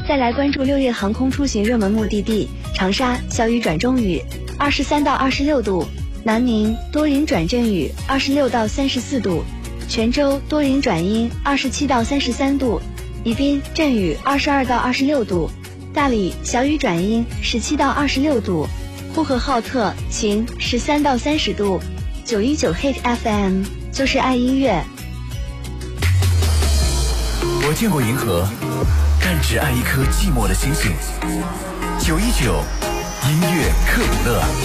再来关注6月航空出行热门目的地：长沙小雨转中雨，23到26度；南宁多云转阵雨，26到34度；泉州多云转阴，27到33度；宜宾阵雨，22到26度；大理小雨转阴，17到26度；呼和浩特晴，13到30度。919 Hit FM 就是爱音乐。 我见过银河，但只爱一颗寂寞的星星。919音乐克卜勒。